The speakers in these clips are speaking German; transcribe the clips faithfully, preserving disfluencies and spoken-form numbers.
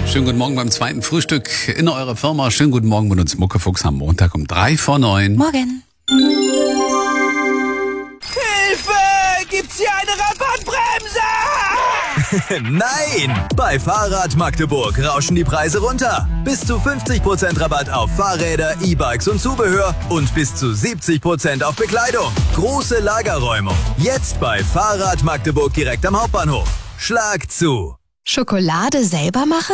Schönen guten Morgen beim zweiten Frühstück in eurer Firma. Schönen guten Morgen mit uns Muckefuchs am Montag um drei vor neun. Morgen. Hilfe! Gibt's hier eine Rabattbremse? Nein! Bei Fahrrad Magdeburg rauschen die Preise runter. Bis zu fünfzig Prozent Rabatt auf Fahrräder, E-Bikes und Zubehör und bis zu siebzig Prozent auf Bekleidung. Große Lagerräumung. Jetzt bei Fahrrad Magdeburg direkt am Hauptbahnhof. Schlag zu! Schokolade selber machen?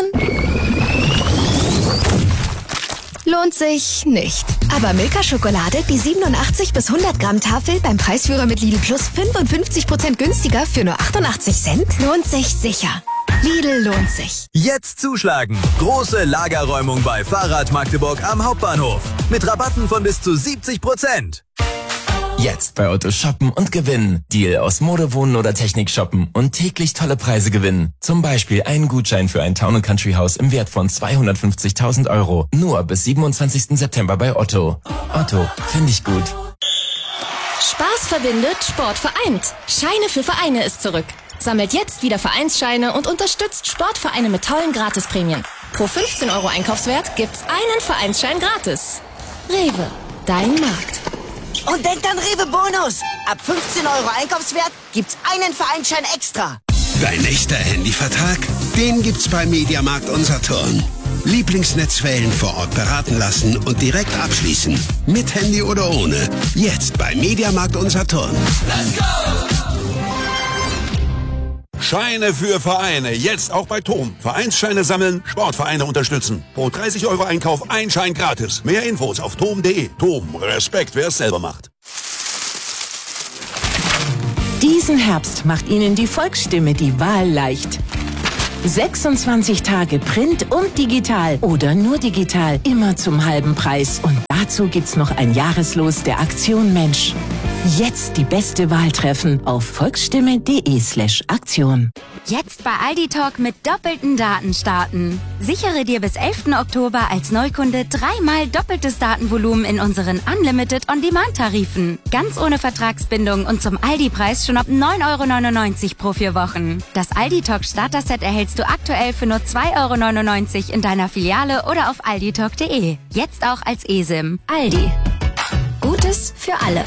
Lohnt sich nicht. Aber Milka-Schokolade, die siebenundachtzig bis hundert Gramm Tafel beim Preisführer mit Lidl Plus fünfundfünfzig Prozent günstiger für nur achtundachtzig Cent, lohnt sich sicher. Lidl lohnt sich. Jetzt zuschlagen! Große Lagerräumung bei Fahrrad Magdeburg am Hauptbahnhof. Mit Rabatten von bis zu siebzig Prozent. Jetzt bei Otto shoppen und gewinnen. Deal aus Mode, Wohnen oder Technik shoppen und täglich tolle Preise gewinnen. Zum Beispiel einen Gutschein für ein Town- und Country-Haus im Wert von zweihundertfünfzigtausend Euro. Nur bis siebenundzwanzigsten September bei Otto. Otto, finde ich gut. Spaß verbindet, Sport vereint. Scheine für Vereine ist zurück. Sammelt jetzt wieder Vereinsscheine und unterstützt Sportvereine mit tollen Gratisprämien. Pro fünfzehn Euro Einkaufswert gibt's einen Vereinsschein gratis. Rewe, dein Markt. Und denkt an Rewe Bonus. Ab fünfzehn Euro Einkaufswert gibt's einen Vereinsschein extra. Dein echter Handyvertrag? Den gibt's bei Mediamarkt und Saturn. Lieblingsnetzwellen vor Ort beraten lassen und direkt abschließen. Mit Handy oder ohne. Jetzt bei Mediamarkt und Saturn. Let's go! Scheine für Vereine. Jetzt auch bei Tom. Vereinsscheine sammeln, Sportvereine unterstützen. Pro dreißig Euro Einkauf ein Schein gratis. Mehr Infos auf tom punkt de. Tom, Respekt, wer es selber macht. Diesen Herbst macht Ihnen die Volksstimme die Wahl leicht. sechsundzwanzig Tage Print und digital oder nur digital, immer zum halben Preis. Und dazu gibt's noch ein Jahreslos der Aktion Mensch. Jetzt die beste Wahl treffen auf volksstimme.de slash Aktion. Jetzt bei Aldi Talk mit doppelten Daten starten. Sichere dir bis elften Oktober als Neukunde dreimal doppeltes Datenvolumen in unseren Unlimited On-Demand-Tarifen. Ganz ohne Vertragsbindung und zum Aldi-Preis schon ab neun Euro neunundneunzig pro vier Wochen. Das Aldi Talk Starter-Set erhältst du aktuell für nur zwei Euro neunundneunzig in deiner Filiale oder auf alditalk punkt de. Jetzt auch als eSIM. Aldi. Gutes für alle.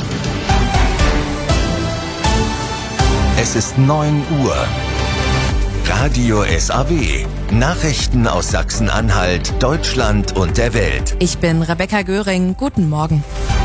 Es ist neun Uhr. Radio S A W. Nachrichten aus Sachsen-Anhalt, Deutschland und der Welt. Ich bin Rebecca Göring. Guten Morgen.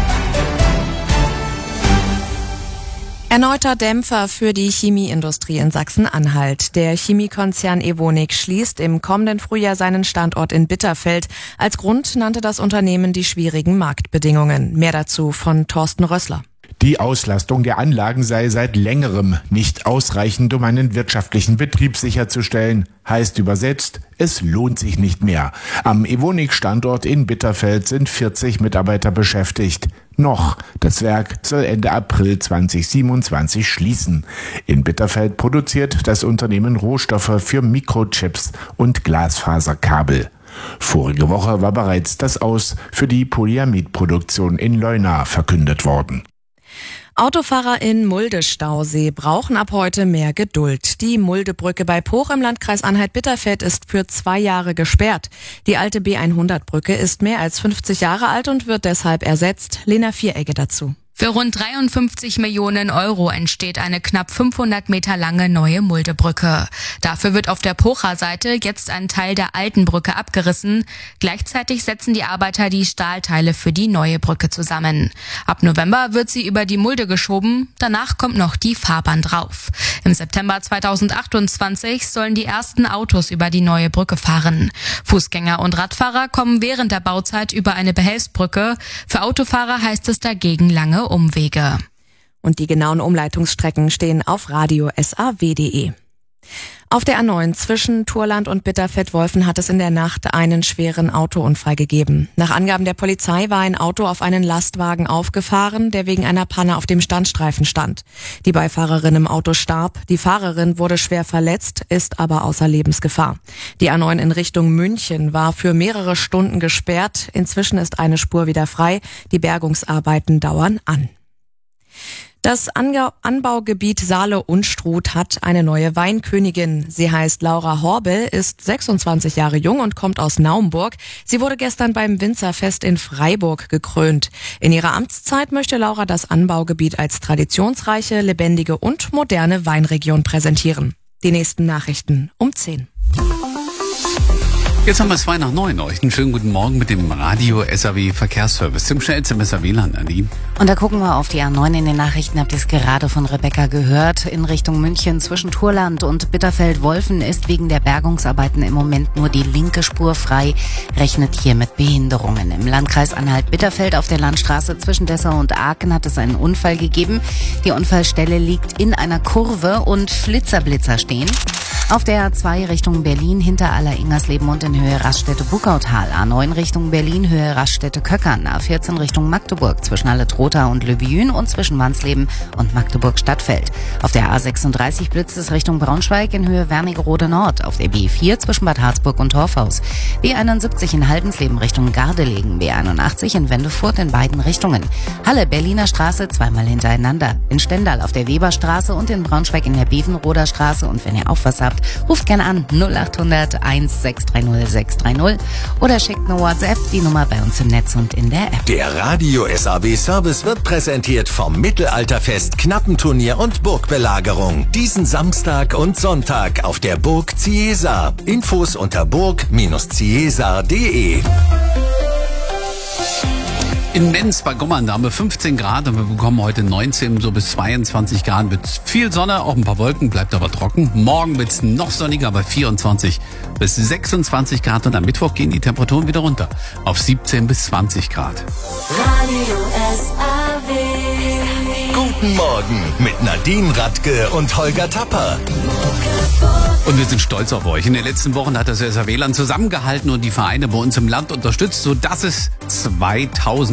Erneuter Dämpfer für die Chemieindustrie in Sachsen-Anhalt. Der Chemiekonzern Evonik schließt im kommenden Frühjahr seinen Standort in Bitterfeld. Als Grund nannte das Unternehmen die schwierigen Marktbedingungen. Mehr dazu von Thorsten Rössler. Die Auslastung der Anlagen sei seit längerem nicht ausreichend, um einen wirtschaftlichen Betrieb sicherzustellen. Heißt übersetzt, es lohnt sich nicht mehr. Am Evonik-Standort in Bitterfeld sind vierzig Mitarbeiter beschäftigt. Noch, das Werk soll Ende April zweitausendsiebenundzwanzig schließen. In Bitterfeld produziert das Unternehmen Rohstoffe für Mikrochips und Glasfaserkabel. Vorige Woche war bereits das Aus für die Polyamidproduktion in Leuna verkündet worden. Autofahrer in Mulde-Stausee brauchen ab heute mehr Geduld. Die Muldebrücke bei Poch im Landkreis Anhalt-Bitterfeld ist für zwei Jahre gesperrt. Die alte B hundert Brücke ist mehr als fünfzig Jahre alt und wird deshalb ersetzt. Lena Vieregge dazu. Für rund dreiundfünfzig Millionen Euro entsteht eine knapp fünfhundert Meter lange neue Muldebrücke. Dafür wird auf der Pocher Seite jetzt ein Teil der alten Brücke abgerissen. Gleichzeitig setzen die Arbeiter die Stahlteile für die neue Brücke zusammen. Ab November wird sie über die Mulde geschoben, danach kommt noch die Fahrbahn drauf. Im September zweitausendachtundzwanzig sollen die ersten Autos über die neue Brücke fahren. Fußgänger und Radfahrer kommen während der Bauzeit über eine Behelfsbrücke. Für Autofahrer heißt es dagegen lange Umwege. Und die genauen Umleitungsstrecken stehen auf radio S A W punkt de. Auf der A neun zwischen Turland und Bitterfeld-Wolfen hat es in der Nacht einen schweren Autounfall gegeben. Nach Angaben der Polizei war ein Auto auf einen Lastwagen aufgefahren, der wegen einer Panne auf dem Standstreifen stand. Die Beifahrerin im Auto starb, die Fahrerin wurde schwer verletzt, ist aber außer Lebensgefahr. Die A neun in Richtung München war für mehrere Stunden gesperrt. Inzwischen ist eine Spur wieder frei. Die Bergungsarbeiten dauern an. Das Anbaugebiet Saale-Unstrut hat eine neue Weinkönigin. Sie heißt Laura Horbel, ist sechsundzwanzig Jahre jung und kommt aus Naumburg. Sie wurde gestern beim Winzerfest in Freiburg gekrönt. In ihrer Amtszeit möchte Laura das Anbaugebiet als traditionsreiche, lebendige und moderne Weinregion präsentieren. Die nächsten Nachrichten um zehn. Jetzt haben wir zwei nach neun. Euch einen schönen guten Morgen mit dem Radio S A W Verkehrsservice. Zum schnellsten M S A W-Land, Adi. Und da gucken wir auf die A neun in den Nachrichten. Habt ihr es gerade von Rebecca gehört? In Richtung München zwischen Turland und Bitterfeld-Wolfen ist wegen der Bergungsarbeiten im Moment nur die linke Spur frei. Rechnet hier mit Behinderungen. Im Landkreis Anhalt-Bitterfeld auf der Landstraße zwischen Dessau und Aachen hat es einen Unfall gegeben. Die Unfallstelle liegt in einer Kurve und Flitzerblitzer stehen. Auf der A zwei Richtung Berlin hinter Aller-Ingersleben und in Höhe Raststätte-Buckautal. A neun Richtung Berlin, Höhe Raststätte-Köckern. A vierzehn Richtung Magdeburg zwischen Halle-Trotha und Löbjün und zwischen Wansleben und Magdeburg-Stadtfeld. Auf der A sechsunddreißig blitzt es Richtung Braunschweig in Höhe Wernigerode Nord. Auf der B vier zwischen Bad Harzburg und Torfhaus. B einundsiebzig in Haldensleben Richtung Gardelegen. B einundachtzig in Wendefurt in beiden Richtungen. Halle, Berliner Straße zweimal hintereinander. In Stendal auf der Weberstraße und in Braunschweig in der Bevenroder Straße. Und wenn ihr auch was habt, ruft gerne an null acht hundert eins sechs drei null sechs drei null oder schickt eine WhatsApp, die Nummer bei uns im Netz und in der App. Der Radio S A W Service wird präsentiert vom Mittelalterfest, Knappenturnier und Burgbelagerung. Diesen Samstag und Sonntag auf der Burg Ciesar. Infos unter burg Ciesar punkt de. In Menz bei Gommern, da haben wir fünfzehn Grad und wir bekommen heute neunzehn so bis zweiundzwanzig Grad mit viel Sonne, auch ein paar Wolken, bleibt aber trocken. Morgen wird's noch sonniger bei vierundzwanzig bis sechsundzwanzig Grad und am Mittwoch gehen die Temperaturen wieder runter auf siebzehn bis zwanzig Grad. Radio S A W. Guten Morgen mit Nadine Radke und Holger Tapper. Und wir sind stolz auf euch. In den letzten Wochen hat das S A W-Land zusammengehalten und die Vereine bei uns im Land unterstützt, sodass es zweitausend